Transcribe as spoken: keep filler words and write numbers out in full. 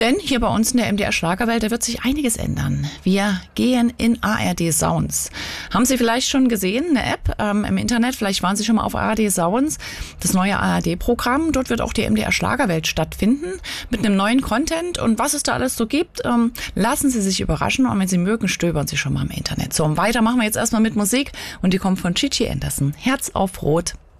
Denn hier bei uns in der M D R Schlagerwelt, da wird sich einiges ändern. Wir gehen in A R D Sounds. Haben Sie vielleicht schon gesehen, eine App ähm, im Internet? Vielleicht waren Sie schon mal auf A R D Sounds, das neue A R D-Programm. Dort wird auch die M D R Schlagerwelt stattfinden mit einem neuen Content. Und was es da alles so gibt, ähm, lassen Sie sich überraschen. Und wenn Sie mögen, stöbern Sie schon mal im Internet. So, und weiter machen wir jetzt erstmal mit Musik. Und die kommt von Chichi Anderson. Herz auf Rot.